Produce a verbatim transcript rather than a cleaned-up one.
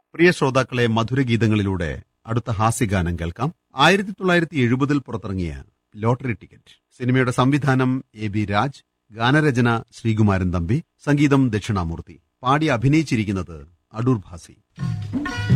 പ്രിയ ശ്രോതാക്കളെ, മധുരഗീതങ്ങളിലൂടെ അടുത്ത ഹാസ്യഗാനം കേൾക്കാം. ആയിരത്തി തൊള്ളായിരത്തി എഴുപതിൽ പുറത്തിറങ്ങിയ ലോട്ടറി ടിക്കറ്റ് സിനിമയുടെ സംവിധാനം എ ബി രാജ്, ഗാനരചന ശ്രീകുമാരൻ തമ്പി, സംഗീതം ദക്ഷിണാമൂർത്തി. പാടി അഭിനയിച്ചിരിക്കുന്നത് അടൂർ ഭാസി.